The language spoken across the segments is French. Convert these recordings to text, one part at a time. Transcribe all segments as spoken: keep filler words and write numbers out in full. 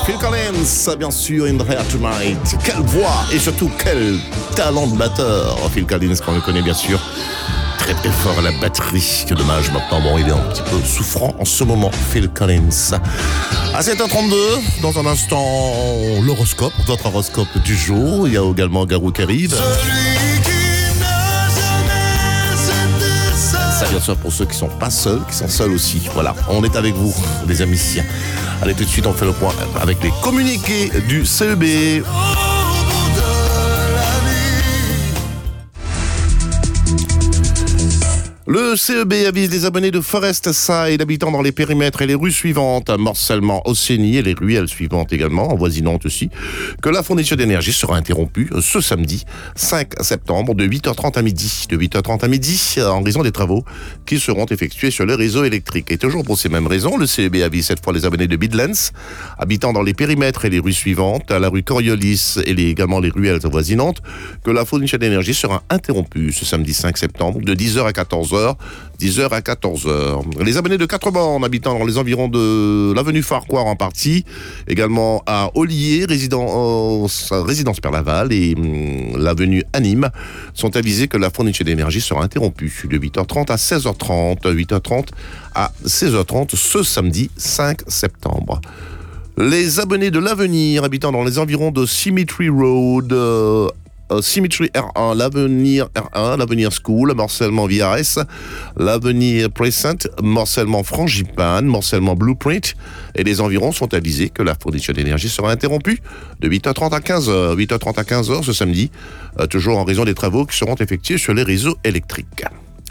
Phil Collins, bien sûr, In the Air Tonight. Quelle voix et surtout quel talent de batteur. Phil Collins, qu'on le connaît bien sûr très très fort à la batterie. Que dommage, maintenant, bon, il est un petit peu souffrant en ce moment, Phil Collins. À sept heures trente-deux, dans un instant, l'horoscope, votre horoscope du jour. Il y a également Garou qui arrive. Ça, bien sûr, pour ceux qui sont pas seuls, qui sont seuls aussi. Voilà, on est avec vous, les amis. Allez, tout de suite, on fait le point avec les communiqués du C E B. Le C E B avise les abonnés de Forest Side habitant dans les périmètres et les rues suivantes, morcellement Océanie et les ruelles suivantes également, avoisinantes aussi, que la fourniture d'énergie sera interrompue ce samedi cinq septembre de huit heures trente à midi. De huit heures trente à midi, en raison des travaux qui seront effectués sur le réseau électrique. Et toujours pour ces mêmes raisons, le C E B avise cette fois les abonnés de Midlands habitant dans les périmètres et les rues suivantes, à la rue Coriolis et les, également les ruelles avoisinantes, que la fourniture d'énergie sera interrompue ce samedi cinq septembre de dix heures à quatorze heures. dix heures à quatorze heures. Les abonnés de Quatre-Bornes habitant dans les environs de l'avenue Farquhar en partie, également à Ollier, résident, euh, résidence Père-Laval et hum, l'avenue Anime, sont avisés que la fourniture d'énergie sera interrompue de huit heures trente à seize heures trente, huit heures trente à seize heures trente ce samedi cinq septembre. Les abonnés de l'Avenir habitant dans les environs de Symmetry Road, euh, Uh, Symmetry R un, l'Avenir R un, l'Avenir School, morcellement V R S, l'Avenir Present, morcellement Frangipane, morcellement Blueprint, et les environs sont avisés que la fourniture d'énergie sera interrompue de huit heures trente à quinze heures, huit heures trente à quinze heures ce samedi, uh, toujours en raison des travaux qui seront effectués sur les réseaux électriques.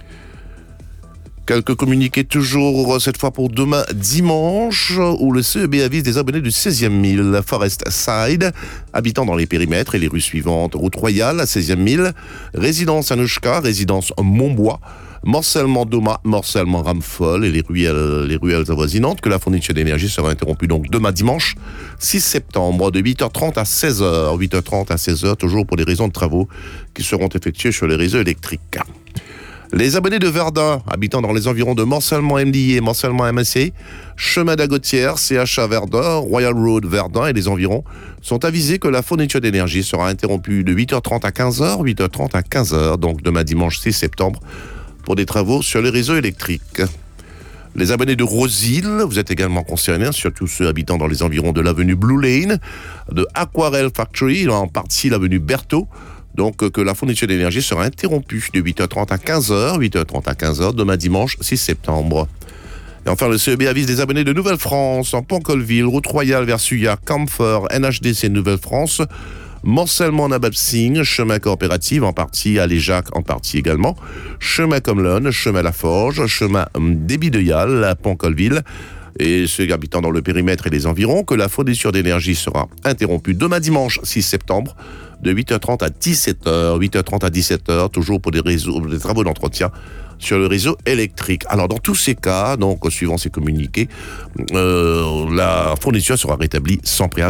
Quelques communiqués toujours, cette fois pour demain dimanche, où le C E B avise des abonnés du seizième mille, Forest Side, habitant dans les périmètres et les rues suivantes, route Royale, seizième mille, résidence Anouchka, résidence Montbois, morcellement Doma, morcellement Ramfol et les ruelles, les ruelles avoisinantes, que la fourniture d'énergie sera interrompue donc demain dimanche, six septembre, de huit heures trente à seize heures, huit heures trente à seize heures, toujours pour des raisons de travaux qui seront effectués sur les réseaux électriques. Les abonnés de Verdun, habitant dans les environs de Morcellement M D I et Morcellement M S C, chemin d'Agotière, C H A Verdun, Royal Road Verdun et les environs, sont avisés que la fourniture d'énergie sera interrompue de huit heures trente à quinze heures, huit heures trente à quinze heures, donc demain dimanche six septembre, pour des travaux sur les réseaux électriques. Les abonnés de Rosil, vous êtes également concernés, surtout ceux habitant dans les environs de l'avenue Blue Lane, de Aquarelle Factory, en partie l'avenue Berthaud, donc que la fourniture d'énergie sera interrompue de huit heures trente à quinze heures, huit heures trente à quinze heures, demain dimanche six septembre. Et enfin, le C E B avise les abonnés de Nouvelle-France, en Pancolville, route Royale vers Suya, Camphor, N H D C Nouvelle-France, morcellement Nabab-Singh, chemin coopérative, en partie à Léjac, en partie également, chemin Comlon, chemin La Forge, chemin Débit de Yal, à Pancolville, et ceux habitant dans le périmètre et les environs, que la fourniture d'énergie sera interrompue demain dimanche six septembre, de huit heures trente à dix-sept heures, huit heures trente à dix-sept heures, toujours pour des, réseaux, des travaux d'entretien sur le réseau électrique. Alors dans tous ces cas, donc suivant ces communiqués, euh, la fourniture sera rétablie sans préavis.